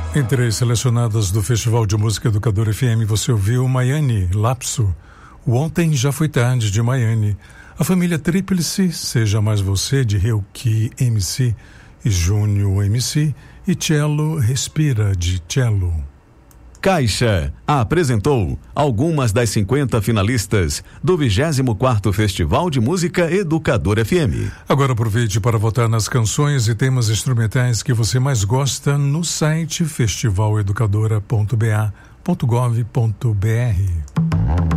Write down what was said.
Entre as selecionadas do Festival de Música Educadora FM, você ouviu Maiane, Lapso, o Ontem Já Foi Tarde, de Maiane, a família Tríplice, Seja Mais Você, de Reuki MC e Júnior MC, e Cello Respira, de Cello. Caixa apresentou algumas das 50 finalistas do 24º Festival de Música Educadora FM. Agora aproveite para votar nas canções e temas instrumentais que você mais gosta no site festivaleducadora.ba.gov.br.